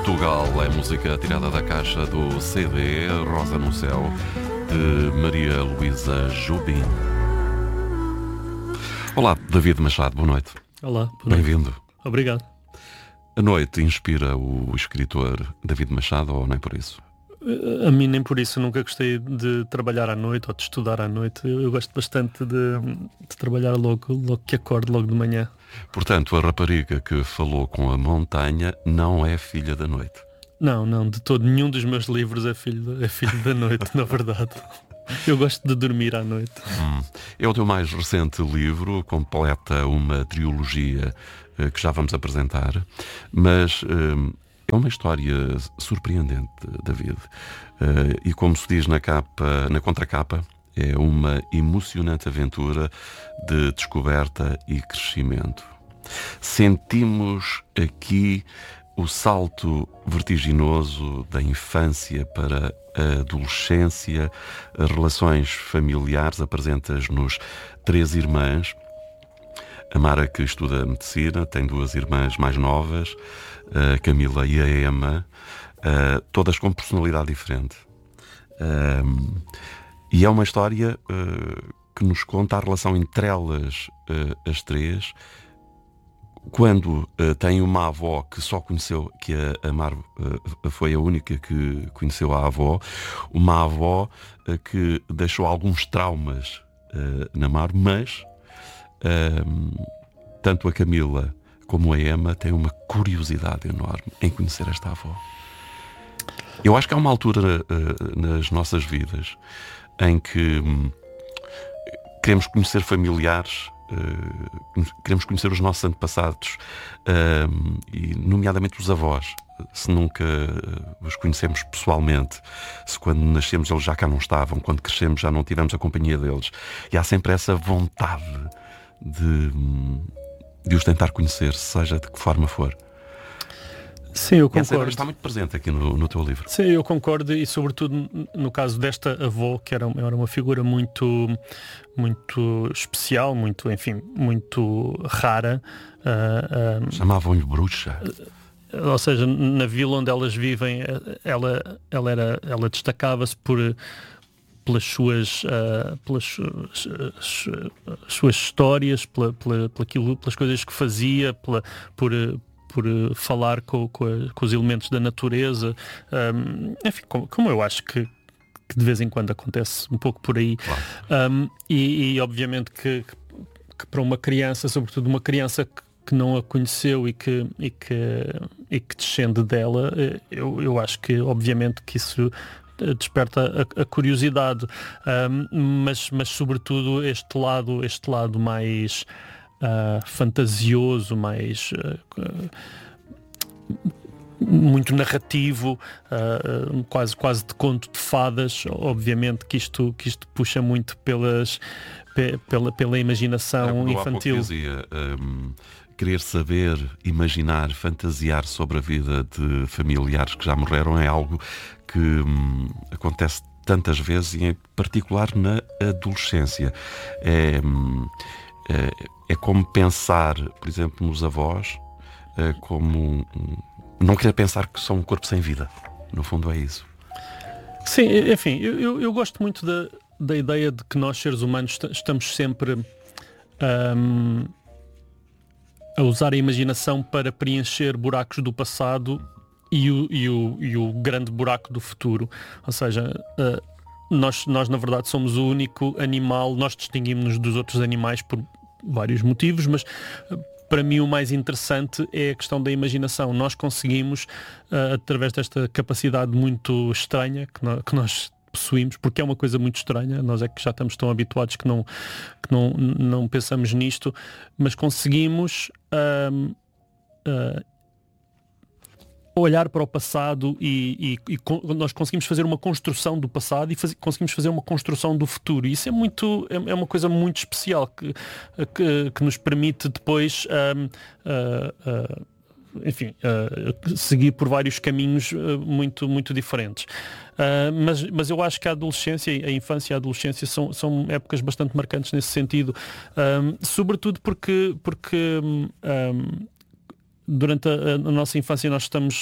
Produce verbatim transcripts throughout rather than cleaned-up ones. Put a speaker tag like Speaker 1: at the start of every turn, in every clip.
Speaker 1: Portugal é música tirada da caixa do C D Rosa no Céu, de Maria Luísa Jobim. Olá, David Machado, boa noite.
Speaker 2: Olá,
Speaker 1: bem-vindo.
Speaker 2: Obrigado.
Speaker 1: A noite inspira o escritor David Machado ou nem por isso?
Speaker 2: A mim nem por isso, eu nunca gostei de trabalhar à noite ou de estudar à noite. Eu, eu gosto bastante de, de trabalhar logo, logo que acordo, logo de manhã.
Speaker 1: Portanto, a rapariga que falou com a montanha não é filha da noite?
Speaker 2: Não, não, de todo. Nenhum dos meus livros é filho, é filho da noite, na verdade. Eu gosto de dormir à noite.
Speaker 1: Hum. É o teu mais recente livro, completa uma trilogia eh, que já vamos apresentar, mas eh, é uma história surpreendente, David. Eh, e como se diz na capa, na contracapa, é uma emocionante aventura de descoberta e crescimento. Sentimos aqui o salto vertiginoso da infância para a adolescência, as relações familiares. Apresentas-nos três irmãs. A Mara, que estuda medicina, tem duas irmãs mais novas, a Camila e a Emma, todas com personalidade diferente. E é uma história que nos conta a relação entre elas, as três, quando uh, tem uma avó que só conheceu, que a, a Mar uh, foi a única que conheceu a avó, uma avó uh, que deixou alguns traumas uh, na Mar, mas uh, tanto a Camila como a Emma têm uma curiosidade enorme em conhecer esta avó. Eu acho que há uma altura uh, nas nossas vidas em que um, queremos conhecer familiares. Uh, queremos conhecer os nossos antepassados, uh, e nomeadamente os avós. Se nunca os conhecemos pessoalmente, se quando nascemos eles já cá não estavam, quando crescemos já não tivemos a companhia deles, e há sempre essa vontade de, de os tentar conhecer, seja de que forma for.
Speaker 2: Sim, eu
Speaker 1: concordo. Essa ideia está muito presente aqui no, no teu livro.
Speaker 2: Sim, eu concordo, e sobretudo no caso desta avó, que era, era uma figura muito, muito especial, muito, enfim, muito rara. Uh, uh,
Speaker 1: Chamavam-lhe bruxa.
Speaker 2: Uh, ou seja, na vila onde elas vivem, ela, ela, era, ela destacava-se por... pelas suas, uh, pelas suas, uh, suas histórias, pela, pela, pela, pelas coisas que fazia, pela, por... por falar com, com, a, com os elementos da natureza, um, enfim, como, como eu acho que, que de vez em quando acontece um pouco por aí.
Speaker 1: Claro.
Speaker 2: Um, e, e obviamente que, que para uma criança, sobretudo uma criança que, que não a conheceu e que, e que, e que descende dela, eu, eu acho que obviamente que isso desperta a, a curiosidade, um, mas, mas sobretudo este lado, este lado mais Uh, fantasioso, mais uh, uh, muito narrativo, uh, uh, quase, quase de conto de fadas. Obviamente que isto, que isto puxa muito pelas, pe, pela, pela imaginação
Speaker 1: é,
Speaker 2: infantil.
Speaker 1: Há pouco dizia, um, querer saber, imaginar, fantasiar sobre a vida de familiares que já morreram é algo que um, acontece tantas vezes, e em particular na adolescência. É, um, é É como pensar, por exemplo, nos avós, como não querer pensar que são um corpo sem vida. No fundo é isso.
Speaker 2: Sim, enfim, eu, eu, eu gosto muito da, da ideia de que nós, seres humanos, estamos sempre um, a usar a imaginação para preencher buracos do passado e o, e o, e o grande buraco do futuro. Ou seja, uh, nós, nós na verdade somos o único animal, nós distinguimos-nos dos outros animais por vários motivos, mas para mim o mais interessante é a questão da imaginação. Nós conseguimos, uh, através desta capacidade muito estranha que nós, que nós possuímos, porque é uma coisa muito estranha, nós é que já estamos tão habituados que não, que não, não pensamos nisto, mas conseguimos uh, uh, olhar para o passado e, e, e nós conseguimos fazer uma construção do passado e faz, conseguimos fazer uma construção do futuro. E isso é muito é, é uma coisa muito especial que, que, que nos permite depois um, uh, uh, enfim, uh, seguir por vários caminhos uh, muito, muito diferentes. Uh, mas, mas eu acho que a adolescência, a infância e a adolescência são, são épocas bastante marcantes nesse sentido, um, sobretudo porque, porque um, durante a, a nossa infância nós estamos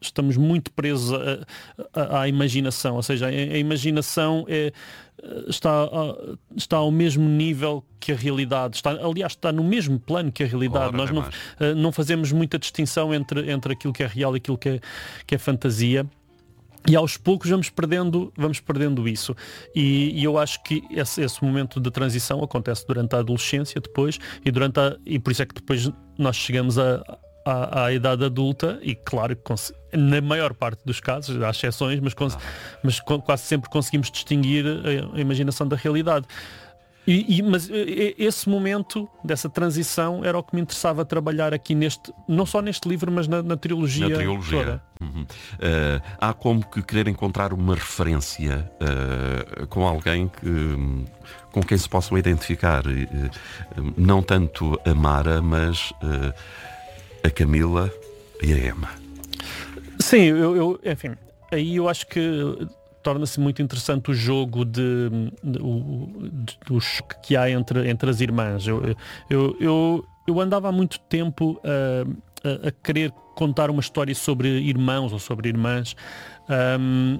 Speaker 2: estamos muito presos a, a, à imaginação, ou seja, a, a imaginação é, está, está ao mesmo nível que a realidade, está, aliás, está no mesmo plano que a realidade.
Speaker 1: Ora,
Speaker 2: Nós
Speaker 1: é
Speaker 2: não,
Speaker 1: mais.
Speaker 2: não fazemos muita distinção entre, entre aquilo que é real e aquilo que é, que é fantasia. E aos poucos vamos perdendo, vamos perdendo isso. E, e eu acho que esse, esse momento de transição acontece durante a adolescência depois, e, durante a, e por isso é que depois nós chegamos a, à, à idade adulta, e claro que na maior parte dos casos, há exceções, mas, cons, mas quase sempre conseguimos distinguir a, a imaginação da realidade. E, e, mas esse momento dessa transição era o que me interessava trabalhar aqui neste, não só neste livro, mas na, na trilogia,
Speaker 1: na trilogia.
Speaker 2: toda.
Speaker 1: Uhum. Uh, há como que querer encontrar uma referência uh, com alguém que, com quem se possam identificar, uh, não tanto a Mara, mas uh, a Camila e a Emma.
Speaker 2: Sim, eu, eu, enfim, aí eu acho que torna-se muito interessante o jogo de, de, de, do choque que há entre, entre as irmãs. Eu, eu, eu, eu andava há muito tempo a, a, a querer contar uma história sobre irmãos ou sobre irmãs um,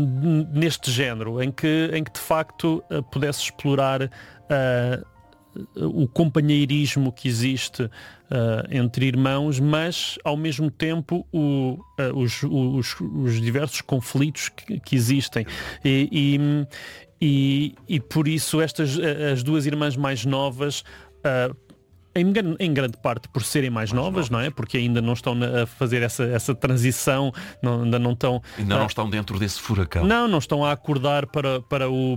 Speaker 2: neste género, em que, em que de facto pudesse explorar uh, o companheirismo que existe uh, entre irmãos, mas ao mesmo tempo o, uh, os, os, os diversos conflitos que, que existem. E, e, e, e por isso estas as duas irmãs mais novas, uh, em, em grande parte por serem mais, mais novas, novas, não é? Porque ainda não estão a fazer essa, essa transição, não, ainda não estão...
Speaker 1: Ainda não estão dentro desse furacão.
Speaker 2: Não, não estão a acordar para, para o...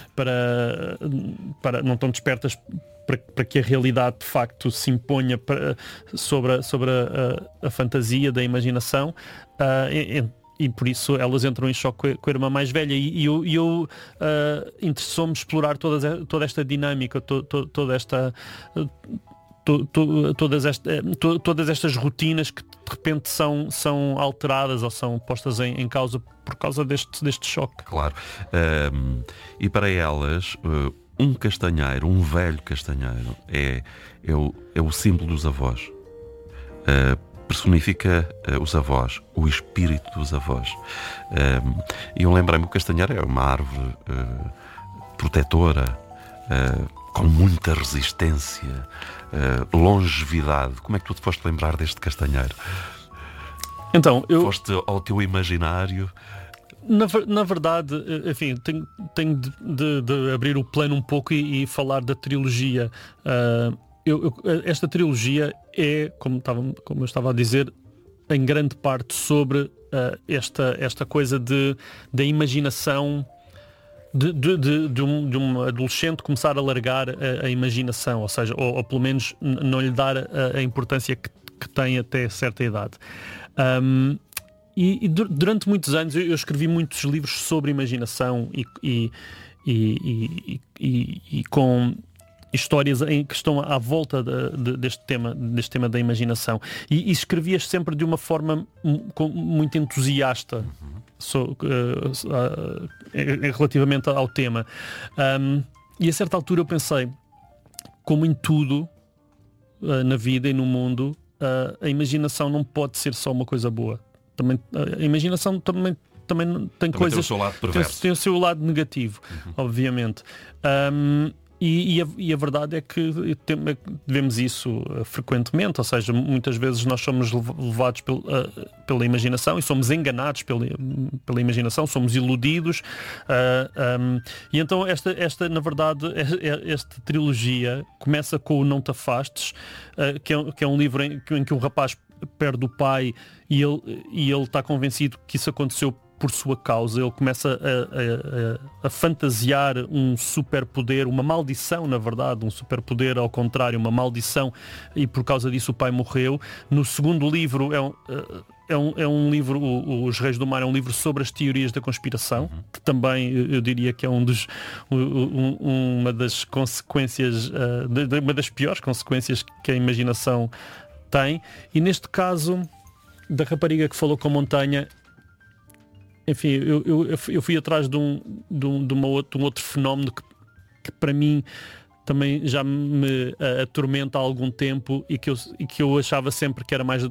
Speaker 2: Para, para, não estão despertas para, para que a realidade de facto se imponha para, sobre, a, sobre a, a, a fantasia da imaginação. Uh, e, e por isso elas entram em choque com a, com a irmã mais velha. E, e eu, e eu uh, interessou-me explorar toda, toda esta dinâmica, to, to, toda esta... Uh, To, to, todas, esta, to, todas estas rotinas que de repente são, são alteradas ou são postas em, em causa por causa deste, deste choque.
Speaker 1: Claro. Um, e para elas, um castanheiro, um velho castanheiro, é, é, o, é o símbolo dos avós. Uh, personifica uh, os avós, o espírito dos avós. E um, eu lembrei-me, o castanheiro é uma árvore uh, protetora, uh, com muita resistência, uh, longevidade. Como é que tu te foste lembrar deste castanheiro?
Speaker 2: Então, eu...
Speaker 1: Foste ao teu imaginário?
Speaker 2: Na, na verdade, enfim, tenho, tenho de, de, de abrir o plano um pouco e, e falar da trilogia. Uh, eu, eu, esta trilogia é, como, estava, como eu estava a dizer, em grande parte sobre uh, esta, esta coisa de, da imaginação. De, de, de, de, um, de um adolescente começar a largar a, a imaginação, ou seja, ou, ou pelo menos n- não lhe dar a, a importância que, que tem até certa idade. Um, e, e durante muitos anos eu, eu escrevi muitos livros sobre imaginação e, e, e, e, e, e com histórias em que estão à volta de, de, deste tema, deste tema da imaginação. E, e escrevias sempre de uma forma m- muito entusiasta. So, uh, uh, uh, relativamente ao tema. Um, e a certa altura eu pensei, como em tudo uh, na vida e no mundo, uh, a imaginação não pode ser só uma coisa boa. Também, uh, a imaginação também, também tem
Speaker 1: também
Speaker 2: coisas...
Speaker 1: Tem o seu lado perverso.
Speaker 2: Tem, tem o seu lado negativo, uhum. obviamente. Um, E, e, a, e a verdade é que vemos isso uh, frequentemente, ou seja, muitas vezes nós somos levados pel, uh, pela imaginação e somos enganados pela, pela imaginação, somos iludidos. Uh, um, e então esta, esta na verdade, esta trilogia começa com o Não Te Afastes, uh, que, é, que é um livro em, em que o rapaz perde o pai e ele, e ele está convencido que isso aconteceu por sua causa. Ele começa a, a, a fantasiar um superpoder, uma maldição, na verdade, um superpoder ao contrário, uma maldição, e por causa disso o pai morreu. No segundo livro é um, é um, é um livro, o, Os Reis do Mar é um livro sobre as teorias da conspiração, uhum. que também eu diria que é um dos, um, uma das consequências, uma das piores consequências que a imaginação tem. E neste caso da rapariga que falou com a montanha, enfim, eu, eu, eu fui atrás de um, de um, de uma outro, de um outro fenómeno que, que para mim também já me uh, atormenta há algum tempo e que, eu, e que eu achava sempre que era mais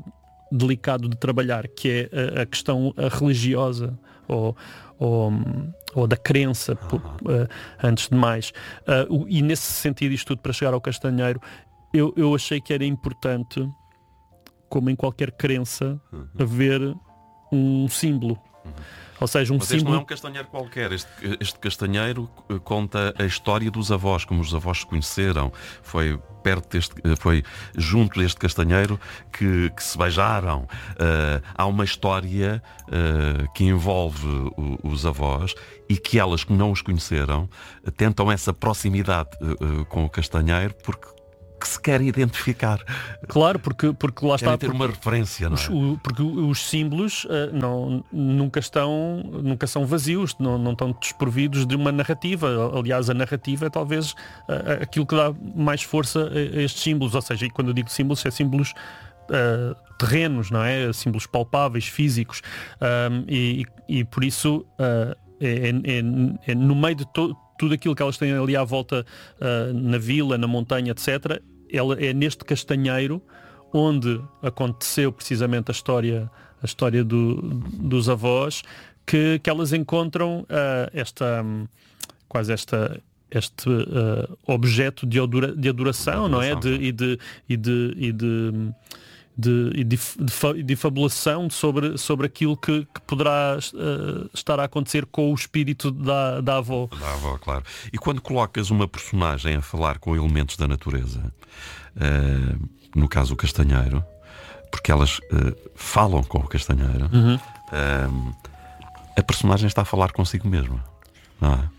Speaker 2: delicado de trabalhar, que é a, a questão a religiosa ou, ou, ou da crença, por, uh, antes de mais. Uh, o, e nesse sentido, isto tudo para chegar ao Castanheiro, eu, eu achei que era importante, como em qualquer crença, uhum. haver um símbolo. Uhum. Ou seja, um
Speaker 1: Mas
Speaker 2: símbolo...
Speaker 1: este não é um castanheiro qualquer. Este, este castanheiro conta a história dos avós, como os avós se conheceram. Foi perto deste, foi junto deste castanheiro que, que se beijaram. Uh, há uma história uh, que envolve o, os avós e que elas, que não os conheceram, tentam essa proximidade uh, uh, com o castanheiro porque que se querem identificar.
Speaker 2: Claro, porque, porque lá
Speaker 1: querem
Speaker 2: está...
Speaker 1: ter
Speaker 2: porque
Speaker 1: uma referência, não é?
Speaker 2: Os, o, porque os símbolos uh, não, nunca estão, nunca são vazios, não, não estão desprovidos de uma narrativa. Aliás, a narrativa é talvez uh, aquilo que dá mais força a, a estes símbolos. Ou seja, e quando eu digo símbolos, é símbolos uh, terrenos, não é? Símbolos palpáveis, físicos. Um, e, e por isso uh, é, é, é no meio de todo tudo aquilo que elas têm ali à volta, uh, na vila, na montanha, etcétera, ela é neste castanheiro onde aconteceu precisamente a história, a história do, dos avós, que, que elas encontram uh, esta, um, quase esta, este uh, objeto de, adora, de adoração, não é? De, e de... E de, e de De, de, de, de fabulação sobre, sobre aquilo que, que poderá uh, estar a acontecer com o espírito da, da avó.
Speaker 1: Da avó, claro. E quando colocas uma personagem a falar com elementos da natureza, uh, no caso o castanheiro, porque elas uh, falam com o castanheiro, uhum. uh, a personagem está a falar consigo mesma, não é?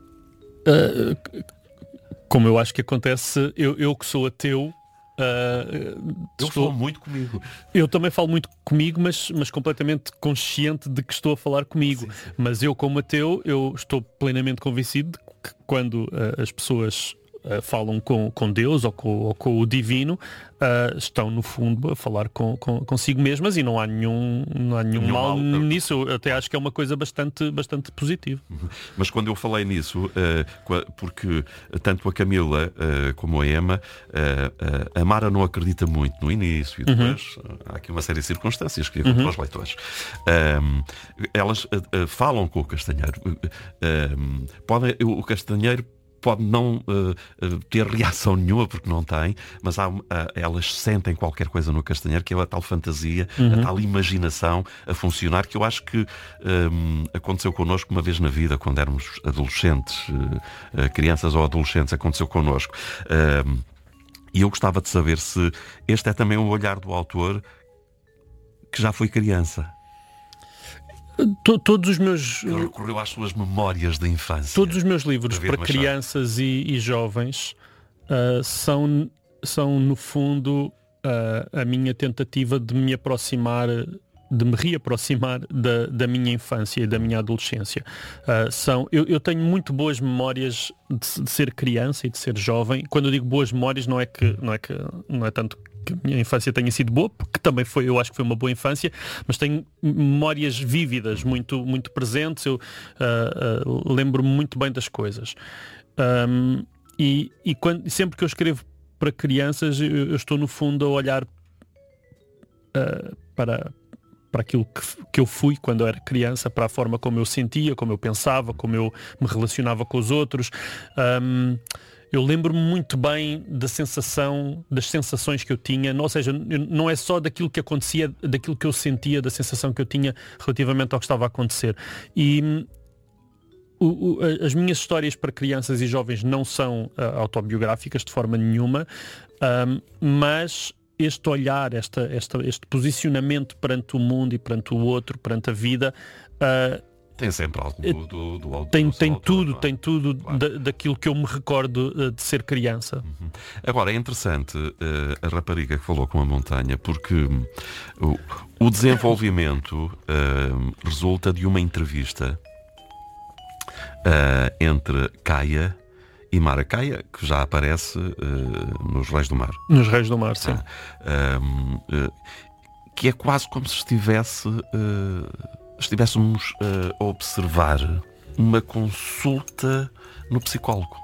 Speaker 2: Uh, como eu acho que acontece, eu, eu que sou ateu, Uh,
Speaker 1: eu estou... falo muito comigo.
Speaker 2: Eu também falo muito comigo, mas, mas completamente consciente de que estou a falar comigo. Sim, sim. Mas eu, como ateu, eu estou plenamente convencido de que quando uh, as pessoas uh, falam com, com Deus ou com, ou com o divino, uh, estão no fundo a falar com, com, consigo mesmas e não há nenhum, não há nenhum, nenhum mal, mal nisso. Eu até acho que é uma coisa bastante, bastante positiva.
Speaker 1: Mas quando eu falei nisso, uh, porque tanto a Camila uh, como a Emma, uh, uh, a Mara não acredita muito no início e depois uhum. uh, há aqui uma série de circunstâncias que ficam uhum. para os leitores. Um, elas uh, uh, falam com o castanheiro. Uh, um, podem, o castanheiro pode não uh, uh, ter reação nenhuma, porque não tem, mas há, uh, elas sentem qualquer coisa no castanheiro, que é a tal fantasia, uhum. a tal imaginação a funcionar, que eu acho que um, aconteceu connosco uma vez na vida, quando éramos adolescentes, uh, uh, crianças ou adolescentes, aconteceu connosco. Uh, e eu gostava de saber se este é também um olhar do autor que já foi criança.
Speaker 2: Todos os meus...
Speaker 1: Que recorreu às suas memórias da infância.
Speaker 2: Todos os meus livros para crianças e, e jovens uh, são, são, no fundo, uh, a minha tentativa de me aproximar, de me reaproximar da, da minha infância e da minha adolescência. Uh, são, eu, eu tenho muito boas memórias de, de ser criança e de ser jovem. Quando eu digo boas memórias, não é que não é, que, não é tanto que a minha infância tenha sido boa, porque também foi, eu acho que foi uma boa infância, mas tenho memórias vívidas, muito, muito presentes. Eu uh, uh, lembro-me muito bem das coisas. Um, e e quando, sempre que eu escrevo para crianças, eu, eu estou no fundo a olhar uh, para, para aquilo que, que eu fui quando eu era criança, para a forma como eu sentia, como eu pensava, como eu me relacionava com os outros. Um, Eu lembro-me muito bem da sensação, das sensações que eu tinha, ou seja, não é só daquilo que acontecia, daquilo que eu sentia, da sensação que eu tinha relativamente ao que estava a acontecer. E o, o, as minhas histórias para crianças e jovens não são uh, autobiográficas de forma nenhuma, um, mas este olhar, esta, esta, este posicionamento perante o mundo e perante o outro, perante a vida, uh,
Speaker 1: tem sempre algo do, do, do autor.
Speaker 2: Tem, tem
Speaker 1: autor,
Speaker 2: tudo, tem tudo claro. da, daquilo que eu me recordo uh, de ser criança.
Speaker 1: Uhum. Agora, é interessante uh, a rapariga que falou com a montanha, porque um, o, o desenvolvimento uh, resulta de uma entrevista uh, entre Caia e Mara. Caia, que já aparece uh, nos Reis do Mar.
Speaker 2: Nos Reis do Mar, sim.
Speaker 1: Ah, um, uh, que é quase como se estivesse... Uh, estivéssemos uh, a observar uma consulta no psicólogo.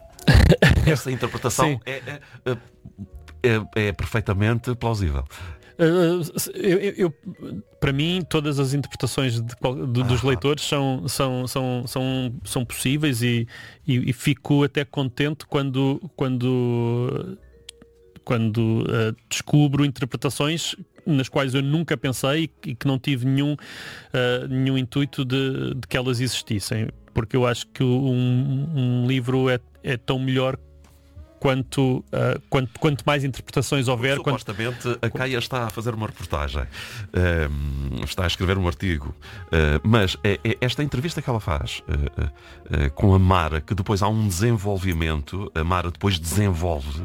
Speaker 1: Essa interpretação é, é, é, é perfeitamente plausível.
Speaker 2: Uh, eu, eu, para mim, todas as interpretações de, de, dos
Speaker 1: ah.
Speaker 2: leitores são, são, são, são, são possíveis e, e, e fico até contente quando, quando, quando uh, descubro interpretações nas quais eu nunca pensei e que não tive nenhum, uh, nenhum intuito de, de que elas existissem. Porque eu acho que um, um livro é, é tão melhor Quanto, uh, quanto, quanto mais interpretações houver.
Speaker 1: Supostamente
Speaker 2: quanto...
Speaker 1: a Caia está a fazer uma reportagem, uh, está a escrever um artigo, uh, mas é, é esta entrevista que ela faz uh, uh, uh, com a Mara, que depois há um desenvolvimento, a Mara depois desenvolve,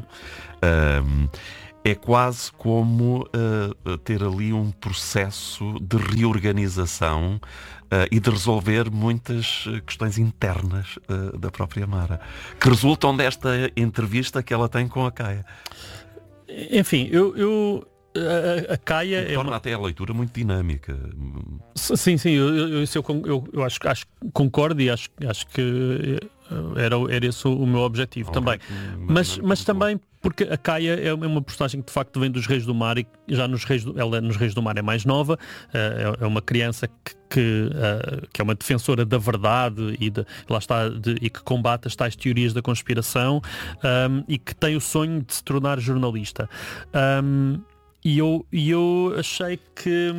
Speaker 1: uh, é quase como uh, ter ali um processo de reorganização uh, e de resolver muitas questões internas uh, da própria Mara, que resultam desta entrevista que ela tem com a Caia.
Speaker 2: Enfim, eu... eu... A, a Caia
Speaker 1: torna é uma... até a leitura muito dinâmica.
Speaker 2: Sim, sim, eu, eu, eu, eu, eu acho, acho concordo e acho, acho que era, era esse o meu objetivo oh, também. Mas, mas também porque a Caia é uma personagem que de facto vem dos Reis do Mar e já nos Reis do, ela nos Reis do Mar é mais nova, é uma criança que, que, que é uma defensora da verdade e, de, lá está, de, e que combate as tais teorias da conspiração um, e que tem o sonho de se tornar jornalista. Um, E eu, e eu achei que,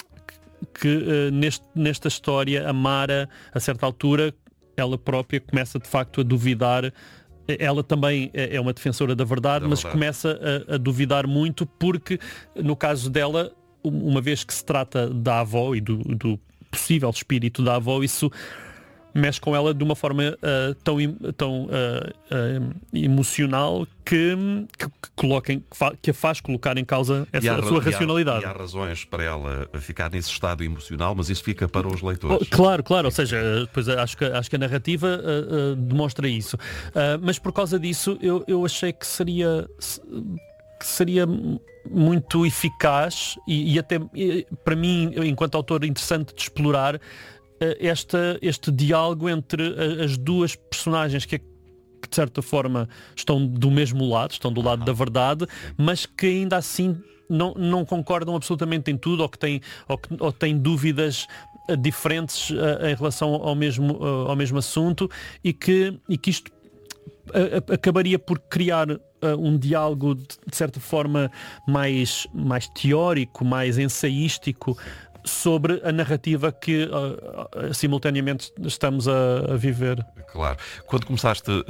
Speaker 2: que uh, neste, nesta história a Mara, a certa altura, ela própria começa de facto a duvidar. Ela também é uma defensora da verdade, da mas verdade. começa a, a duvidar muito porque, no caso dela, uma vez que se trata da avó e do, do possível espírito da avó, isso mexe com ela de uma forma uh, tão, tão uh, uh, emocional que, que, que, coloca em, que, fa, que a faz colocar em causa essa, a, a sua racionalidade.
Speaker 1: E há, e há razões para ela ficar nesse estado emocional, mas isso fica para os leitores.
Speaker 2: Oh, claro, claro, ou seja, depois acho que, acho que a narrativa uh, uh, demonstra isso. Uh, mas por causa disso eu, eu achei que seria, que seria muito eficaz e, e até e, para mim, enquanto autor, interessante de explorar Esta, este diálogo entre as duas personagens que, que de certa forma estão do mesmo lado, estão do lado da verdade, mas que ainda assim não, não concordam absolutamente em tudo ou que têm, ou que, ou têm dúvidas diferentes uh, em relação ao mesmo, uh, ao mesmo assunto e que, e que isto uh, acabaria por criar uh, um diálogo de, de certa forma mais, mais teórico, mais ensaístico sobre a narrativa que uh, uh, simultaneamente estamos a, a viver.
Speaker 1: Claro. Quando começaste uh,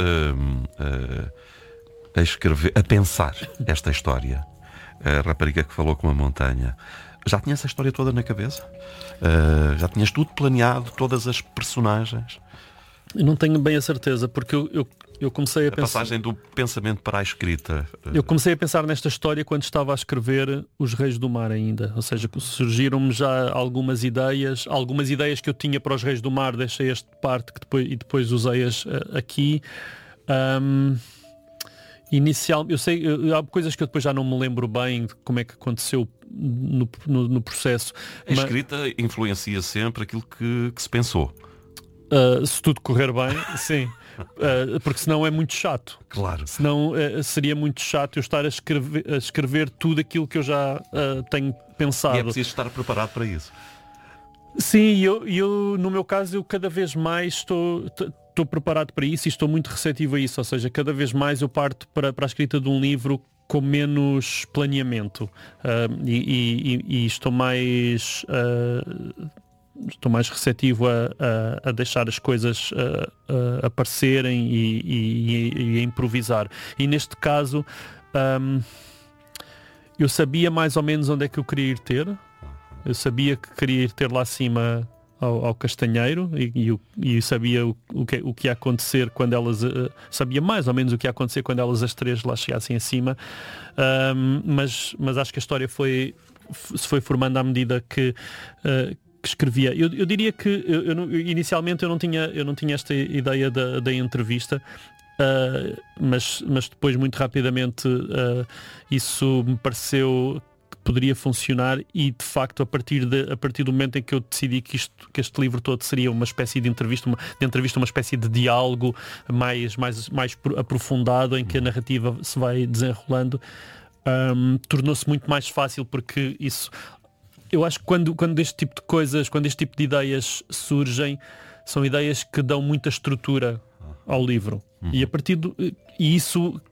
Speaker 1: uh, a escrever, a pensar esta história, a rapariga que falou com a montanha, já tinha essa história toda na cabeça? Uh, já tinhas tudo planeado, todas as personagens?
Speaker 2: Eu não tenho bem a certeza, porque eu, eu, eu comecei a,
Speaker 1: a
Speaker 2: pensar...
Speaker 1: passagem do pensamento para a escrita.
Speaker 2: Eu comecei a pensar nesta história quando estava a escrever Os Reis do Mar ainda. Ou seja, surgiram-me já algumas ideias, algumas ideias que eu tinha para Os Reis do Mar, deixei este parte que depois, e depois usei-as uh, aqui. Um, inicial, eu sei, eu, há coisas que eu depois já não me lembro bem de como é que aconteceu no, no, no processo.
Speaker 1: A escrita mas... influencia sempre aquilo que, que se pensou.
Speaker 2: Uh, se tudo correr bem, sim. Uh, porque senão é muito chato.
Speaker 1: Claro.
Speaker 2: Senão uh, seria muito chato eu estar a escrever, a escrever tudo aquilo que eu já uh, tenho pensado.
Speaker 1: E é preciso estar preparado para isso.
Speaker 2: Sim, e eu, eu, no meu caso, eu cada vez mais estou, estou preparado para isso e estou muito receptivo a isso. Ou seja, cada vez mais eu parto para, para a escrita de um livro com menos planeamento. Uh, e, e, e estou mais... Uh, estou mais receptivo a, a, a deixar as coisas a, a aparecerem e, e, e a improvisar. E neste caso um, eu sabia mais ou menos onde é que eu queria ir ter. Eu sabia que queria ir ter lá acima ao, ao Castanheiro e, e, e sabia o, o, que, o que ia acontecer quando elas uh, sabia mais ou menos o que ia acontecer quando elas as três lá chegassem acima. Um, mas, mas acho que a história foi, se foi formando à medida que uh, que escrevia. Eu, eu diria que eu, eu, inicialmente eu não tinha, eu não tinha esta ideia da, da entrevista, uh, mas, mas depois muito rapidamente uh, isso me pareceu que poderia funcionar e de facto a partir, de, a partir do momento em que eu decidi que, isto, que este livro todo seria uma espécie de entrevista, uma, de entrevista, uma espécie de diálogo mais, mais, mais aprofundado em que a narrativa se vai desenrolando, um, tornou-se muito mais fácil, porque isso, eu acho que quando, quando este tipo de coisas, quando este tipo de ideias surgem, são ideias que dão muita estrutura ao livro. Uhum. E a partir do, e isso, uh,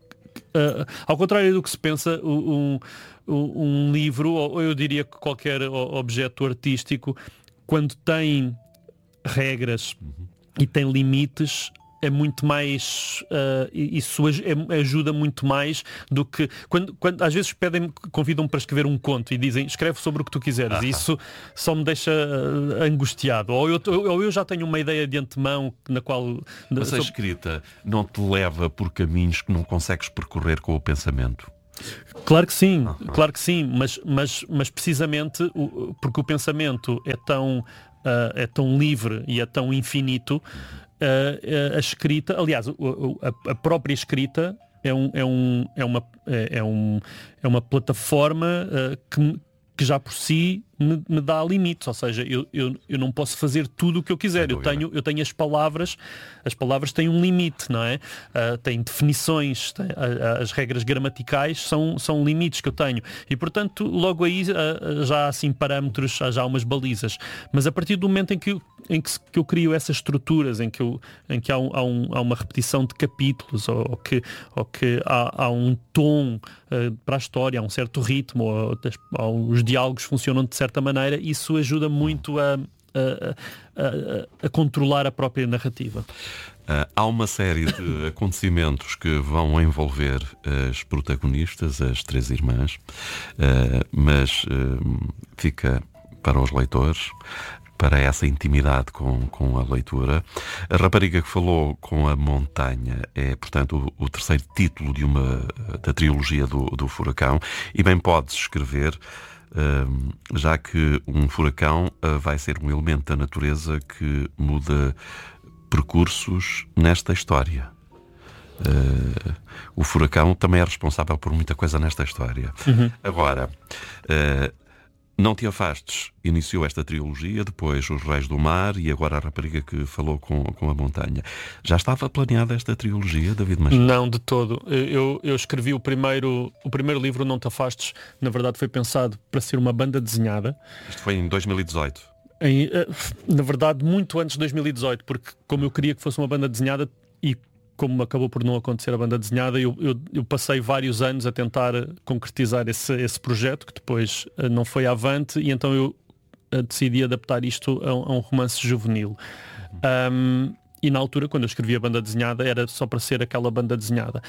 Speaker 2: ao contrário do que se pensa, um, um, um livro, ou eu diria que qualquer objeto artístico, quando tem regras uhum. e tem limites, é muito mais uh, isso ajuda muito mais do que quando, quando às vezes pedem, convidam-me para escrever um conto e dizem escreve sobre o que tu quiseres. Ah, isso só me deixa uh, angustiado, ou eu, ou eu já tenho uma ideia de antemão na qual...
Speaker 1: Mas a
Speaker 2: sobre...
Speaker 1: escrita não te leva por caminhos que não consegues percorrer com o pensamento?
Speaker 2: Claro que sim, ah, ah. claro que sim, mas, mas, mas precisamente o, porque o pensamento é tão, uh, é tão livre e é tão infinito. Uh, a escrita, aliás, a, a própria escrita é, um, é, um, é, uma, é, um, é uma plataforma uh, que, que já por si me, me dá limites, ou seja, eu, eu, eu não posso fazer tudo o que eu quiser, eu tenho, eu tenho as palavras, as palavras têm um limite, não é? Uh, têm definições, têm, uh, as regras gramaticais são, são limites que eu tenho, e portanto logo aí uh, já há assim parâmetros, já há umas balizas, mas a partir do momento em que eu, em que, que eu crio essas estruturas, em que, eu, em que há, um, há, um, há uma repetição de capítulos, ou, ou que, ou que há, há um tom uh, para a história, há um certo ritmo, ou, ou os diálogos funcionam de certa maneira, isso ajuda muito a, a, a, a controlar a própria narrativa.
Speaker 1: Uh, há uma série de acontecimentos que vão envolver as protagonistas, as três irmãs, uh, mas uh, fica para os leitores, para essa intimidade com, com a leitura. A rapariga que falou com a montanha é, portanto, o, o terceiro título de uma, da trilogia do, do Furacão, e bem pode-se escrever, uh, já que um furacão uh, vai ser um elemento da natureza que muda percursos nesta história. Uh, o furacão também é responsável por muita coisa nesta história. Uhum. Agora, uh, Não Te Afastes iniciou esta trilogia, depois Os Reis do Mar e agora a rapariga que falou com, com a montanha. Já estava planeada esta trilogia, David Machado?
Speaker 2: Não, de todo. Eu, eu escrevi o primeiro, o primeiro livro, Não Te Afastes, na verdade foi pensado para ser uma banda desenhada.
Speaker 1: Isto foi em dois mil e dezoito?
Speaker 2: Em, na verdade, muito antes de dois mil e dezoito, porque como eu queria que fosse uma banda desenhada e como acabou por não acontecer a banda desenhada, eu, eu, eu passei vários anos a tentar concretizar esse, esse projeto, que depois uh, não foi avante, e então eu uh, decidi adaptar isto a, a um romance juvenil. Um, e na altura, quando eu escrevi a banda desenhada, era só para ser aquela banda desenhada.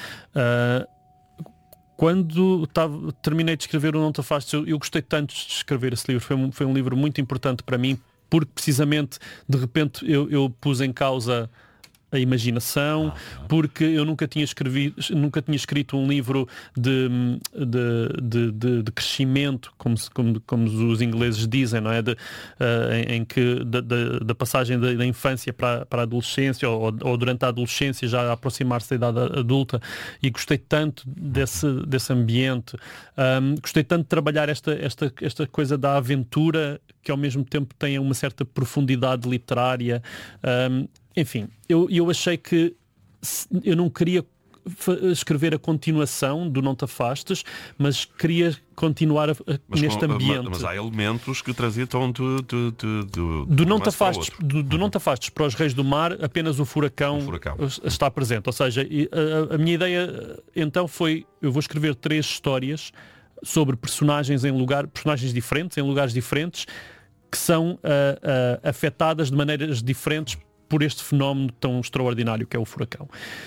Speaker 2: Uh, quando tava, terminei de escrever o Não Te Afastes, eu, eu gostei tanto de escrever esse livro, foi um, foi um livro muito importante para mim, porque precisamente, de repente, eu, eu pus em causa a imaginação, ah, porque eu nunca tinha, escrevido, nunca tinha escrito um livro de, de, de, de, de crescimento, como, como, como os ingleses dizem, não é? De, uh, em, em que da, da, da passagem da, da infância para, para a adolescência, ou, ou durante a adolescência já a aproximar-se da idade adulta, e gostei tanto desse, desse ambiente, um, gostei tanto de trabalhar esta, esta, esta coisa da aventura, que ao mesmo tempo tem uma certa profundidade literária. Um, Enfim, eu, eu achei que eu não queria escrever a continuação do Não Te Afastes, mas queria continuar a, a,
Speaker 1: mas
Speaker 2: neste
Speaker 1: com,
Speaker 2: ambiente.
Speaker 1: Mas há elementos que transitam do, do, do, do,
Speaker 2: do Não Te Afastes, do, do Não Te Afastes para Os Reis do Mar, apenas o furacão, o furacão. está presente. Ou seja, a, a minha ideia então foi, eu vou escrever três histórias sobre personagens em lugar, personagens diferentes, em lugares diferentes, que são uh, uh, afetadas de maneiras diferentes por este fenómeno tão extraordinário que é o furacão.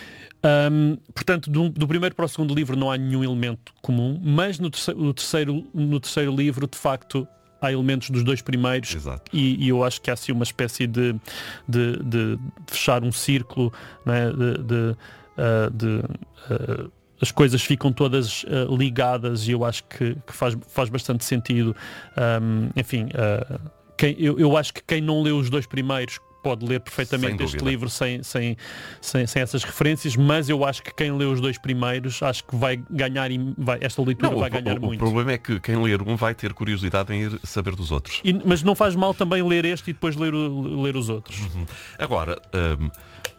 Speaker 2: Um, portanto, do, do primeiro para o segundo livro não há nenhum elemento comum, mas no terceiro, no terceiro, no terceiro livro, de facto, há elementos dos dois primeiros.
Speaker 1: Exato.
Speaker 2: E, e eu acho que há assim uma espécie de, de, de fechar um círculo, não é? de, de, uh, de uh, as coisas ficam todas uh, ligadas, e eu acho que, que faz, faz bastante sentido. Um, enfim, uh, quem, eu, eu acho que quem não leu os dois primeiros pode ler perfeitamente este livro sem, sem, sem, sem essas referências, mas eu acho que quem lê os dois primeiros, acho que vai ganhar, vai, esta leitura
Speaker 1: não,
Speaker 2: vai
Speaker 1: o,
Speaker 2: ganhar
Speaker 1: o,
Speaker 2: muito.
Speaker 1: O problema é que quem ler um vai ter curiosidade em ir saber dos outros.
Speaker 2: E, mas não faz mal também ler este e depois ler, o, ler os outros.
Speaker 1: Uhum. Agora, um,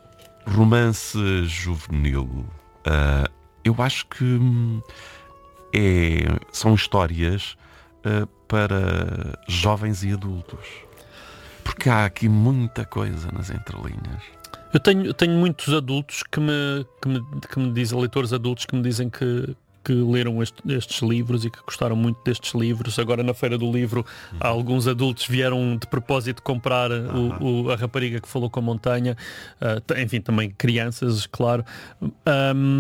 Speaker 1: romance juvenil, uh, eu acho que hum, é, são histórias uh, para jovens e adultos. Porque há aqui muita coisa nas entrelinhas.
Speaker 2: Eu tenho, eu tenho muitos adultos que me, que, me, que me dizem, leitores adultos que me dizem que, que leram este, estes livros e que gostaram muito destes livros. Agora na Feira do Livro uhum. alguns adultos vieram de propósito comprar uhum. o, o, a rapariga que falou com a montanha. Uh, enfim, também crianças, claro. Um,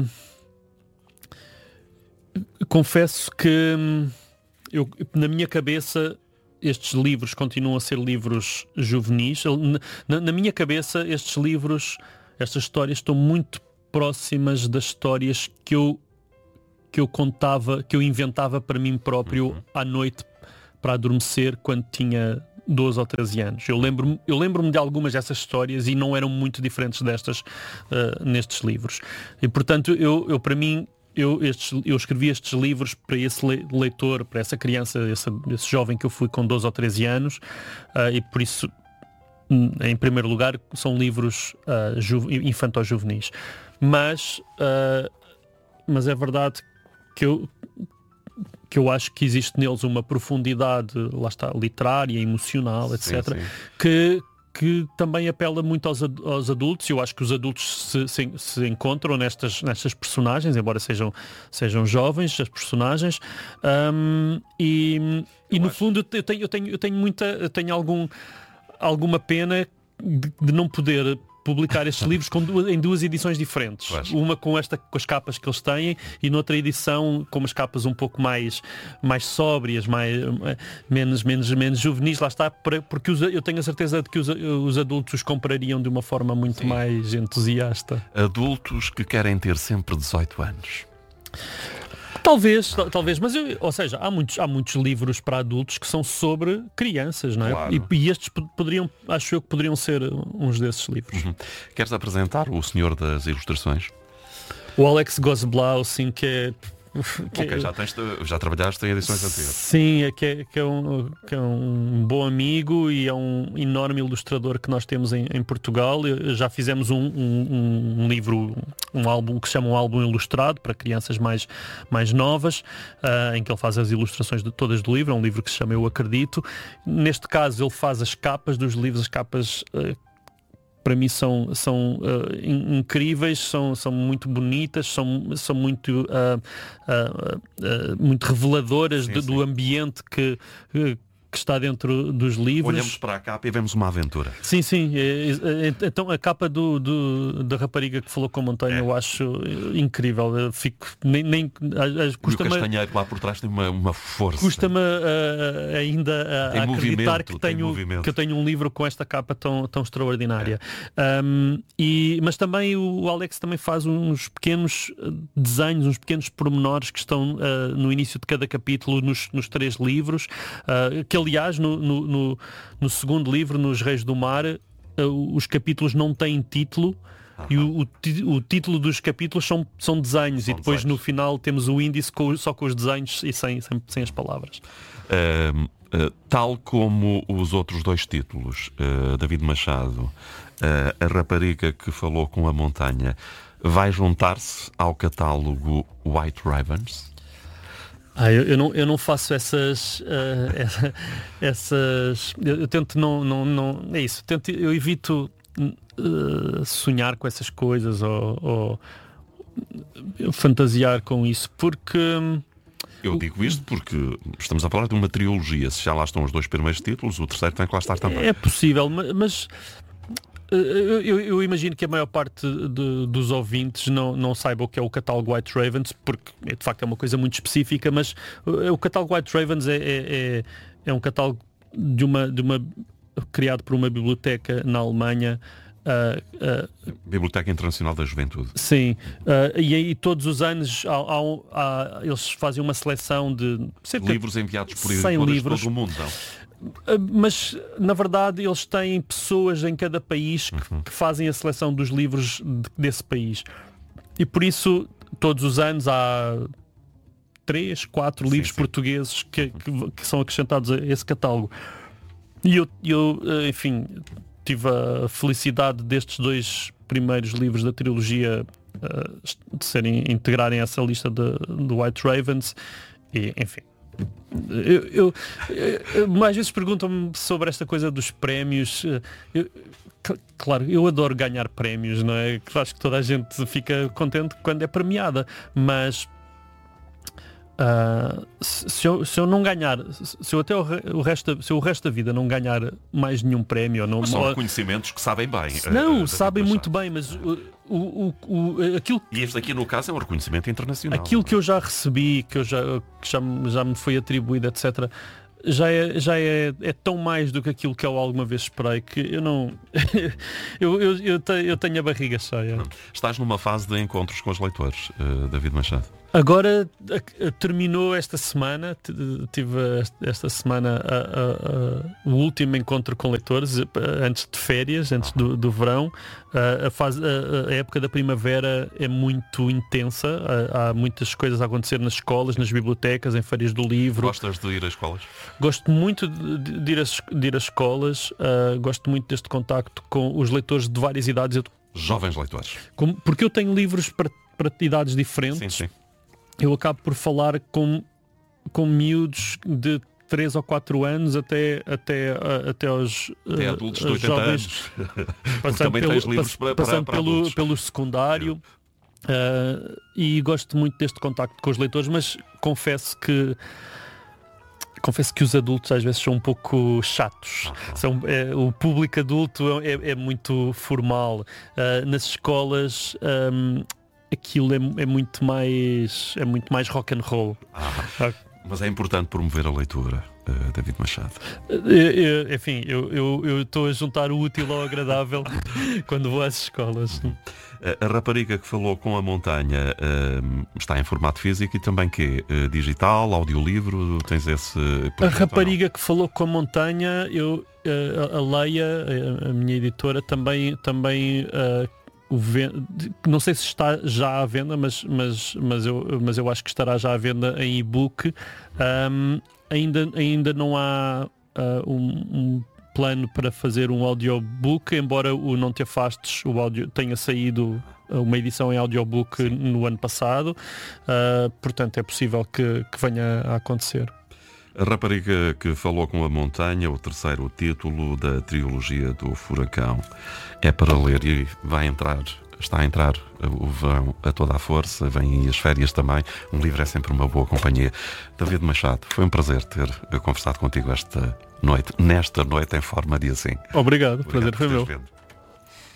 Speaker 2: confesso que eu, na minha cabeça estes livros continuam a ser livros juvenis. Na, na minha cabeça estes livros, estas histórias estão muito próximas das histórias que eu que eu contava, que eu inventava para mim próprio uhum. à noite para adormecer quando tinha doze ou treze anos. Eu lembro-me, eu lembro-me de algumas dessas histórias e não eram muito diferentes destas uh, nestes livros. E portanto, eu, eu para mim, eu, estes, eu escrevi estes livros para esse leitor, para essa criança, esse, esse jovem que eu fui com doze ou treze anos, uh, e por isso, em primeiro lugar, são livros uh, ju- infanto-juvenis. Mas, uh, mas é verdade que eu, que eu acho que existe neles uma profundidade, lá está, literária, emocional, etcétera, sim, sim. Que, que também apela muito aos, aos adultos. Eu acho que os adultos se, se, se encontram nestas, nestas personagens, embora sejam, sejam jovens, as personagens, um, e, e no fundo eu tenho, eu tenho, eu tenho muita, eu tenho algum, alguma pena de, de não poder publicar estes livros com duas, em duas edições diferentes. Pois. Uma com, esta, com as capas que eles têm e noutra edição com umas capas um pouco mais, mais sóbrias, mais, menos, menos, menos juvenis. Lá está, porque os, eu tenho a certeza de que os, os adultos os comprariam de uma forma muito Sim. mais entusiasta.
Speaker 1: Adultos que querem ter sempre dezoito anos.
Speaker 2: Talvez, talvez, mas eu, ou seja, há muitos, há muitos livros para adultos que são sobre crianças, não é?
Speaker 1: Claro.
Speaker 2: E, e estes poderiam, acho eu que poderiam ser uns desses livros.
Speaker 1: Uhum. Queres apresentar o senhor das ilustrações?
Speaker 2: O Alex Gozblau, sim, que é...
Speaker 1: Que okay, é, já, tens, já trabalhaste em edições antigas.
Speaker 2: Sim, é que, é, que, é um, que é um bom amigo e é um enorme ilustrador que nós temos em, em Portugal. Já fizemos um, um, um livro, um álbum que se chama um álbum ilustrado para crianças mais, mais novas, uh, em que ele faz as ilustrações de, todas do livro. É um livro que se chama Eu Acredito. Neste caso ele faz as capas dos livros, as capas uh, para mim são, são uh, in- incríveis, são, são muito bonitas, são, são muito, uh, uh, uh, muito reveladoras sim, de, sim. do ambiente que, uh, que está dentro dos livros.
Speaker 1: Olhamos para a capa e vemos uma aventura.
Speaker 2: Sim, sim. É, é, então a capa do, do, da rapariga que falou com a montanha é. eu acho incrível. Eu fico, nem, nem,
Speaker 1: custa-me, e o castanheiro lá por trás tem uma, uma força.
Speaker 2: Custa-me uh, ainda a, a acreditar que tenho, que eu tenho um livro com esta capa tão, tão extraordinária. É. Um, e, mas também o Alex também faz uns pequenos desenhos, uns pequenos pormenores que estão uh, no início de cada capítulo nos, nos três livros, uh, que aliás no, no, no, no segundo livro, nos Reis do Mar, uh, os capítulos não têm título. Uhum. E o, o, o título dos capítulos são, são desenhos são e depois desenhos. No final temos o índice com, só com os desenhos e sem, sem, sem as palavras.
Speaker 1: Uh, uh, tal como os outros dois títulos, uh, David Machado, uh, A Rapariga que Falou com a Montanha, vai juntar-se ao catálogo White Ravens?
Speaker 2: Ah, eu, eu, não, eu não faço essas... Uh, essa, essas eu, eu tento não, não, não... É isso, eu, tento, eu evito uh, sonhar com essas coisas ou, ou fantasiar com isso, porque...
Speaker 1: Eu digo isto porque estamos a falar de uma trilogia. Se já lá estão os dois primeiros títulos, o terceiro tem que lá estar também.
Speaker 2: É possível, mas... Eu, eu, eu imagino que a maior parte de, dos ouvintes não, não saiba o que é o catálogo White Ravens, porque de facto é uma coisa muito específica, mas o catálogo White Ravens é, é, é um catálogo de uma, de uma, criado por uma biblioteca na Alemanha. Uh, uh,
Speaker 1: Biblioteca Internacional da Juventude.
Speaker 2: Sim, uh, e aí todos os anos há, há, há, eles fazem uma seleção de cerca
Speaker 1: livros enviados por editoras de todo o mundo, não?
Speaker 2: Mas na verdade eles têm pessoas em cada país que, uhum. que fazem a seleção dos livros de, desse país, e por isso todos os anos há três, quatro sim, livros sim. portugueses que, que, que são acrescentados a esse catálogo. E eu, eu enfim, tive a felicidade destes dois primeiros livros da trilogia de serem integrarem essa lista de, de White Ravens e enfim. Eu, eu, eu, às vezes perguntam-me sobre esta coisa dos prémios. Eu, claro, eu adoro ganhar prémios, não é? Acho que toda a gente fica contente quando é premiada, mas Uh, se, eu, se eu não ganhar, se eu até o, o resto, se eu o resto da vida não ganhar mais nenhum prémio, ou não,
Speaker 1: mas são reconhecimentos que sabem bem.
Speaker 2: Não,
Speaker 1: uh,
Speaker 2: sabem muito bem, mas o, o, o, o, aquilo.
Speaker 1: E este aqui no caso é um reconhecimento internacional.
Speaker 2: Aquilo que eu já recebi, que eu já, que já, já me foi atribuído, etcétera, já é, já é, é tão mais do que aquilo que eu alguma vez esperei que eu não. eu, eu, eu, te, eu tenho a barriga cheia.
Speaker 1: Estás numa fase de encontros com os leitores, uh, David Machado.
Speaker 2: Agora a, a, terminou esta semana, tive esta semana a, a, a, o último encontro com leitores antes de férias, antes do, do verão. A, a, fase, a, a época da primavera é muito intensa, há, há muitas coisas a acontecer nas escolas, nas bibliotecas, em feiras do livro.
Speaker 1: Gostas de ir às escolas?
Speaker 2: Gosto muito de, de, ir, às, de ir às escolas, uh, gosto muito deste contacto com os leitores de várias idades. Eu,
Speaker 1: Jovens leitores.
Speaker 2: Como, porque eu tenho livros para, para idades diferentes.
Speaker 1: Sim, sim.
Speaker 2: Eu acabo por falar com, com miúdos de três ou quatro anos até, até, até aos
Speaker 1: até adultos de oitenta
Speaker 2: jovens,
Speaker 1: anos.
Speaker 2: Passando
Speaker 1: também
Speaker 2: pelo,
Speaker 1: tens livros para,
Speaker 2: passando
Speaker 1: para, para
Speaker 2: pelo,
Speaker 1: adultos.
Speaker 2: pelo secundário. Uh, e gosto muito deste contacto com os leitores, mas confesso que confesso que os adultos às vezes são um pouco chatos.
Speaker 1: Ah,
Speaker 2: são, é, o público adulto é, é muito formal. Uh, nas escolas um, aquilo é, é muito mais é muito mais rock and roll.
Speaker 1: Ah, mas é importante promover a leitura, uh, David Machado.
Speaker 2: Eu, eu, enfim, eu estou a juntar o útil ao agradável quando vou às escolas.
Speaker 1: A rapariga que falou com a montanha uh, está em formato físico e também que uh, digital, audiolivro, tens esse...
Speaker 2: A rapariga que falou com a montanha, eu, uh, a Leia, a minha editora, também, também uh, o ven... não sei se está já à venda, mas, mas, mas, eu, mas eu acho que estará já à venda em e-book. Um, ainda, ainda não há uh, um, um plano para fazer um audiobook, embora o Não Te Afastes o áudio tenha saído uma edição em audiobook Sim. no ano passado, uh, portanto é possível que, que venha a acontecer.
Speaker 1: A rapariga que falou com a montanha, o terceiro título da trilogia do Furacão, é para ler e vai entrar, está a entrar o verão a toda a força, vêm aí as férias também, um livro é sempre uma boa companhia. David Machado, foi um prazer ter conversado contigo esta noite, nesta noite em forma de assim.
Speaker 2: Obrigado, o prazer foi meu.
Speaker 1: Vindo.